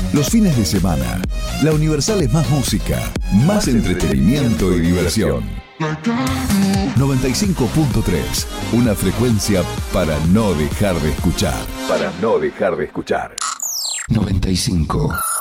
Los fines de semana, la Universal es más música, más entretenimiento y diversión. 95.3, una frecuencia para no dejar de escuchar. Para no dejar de escuchar. 95.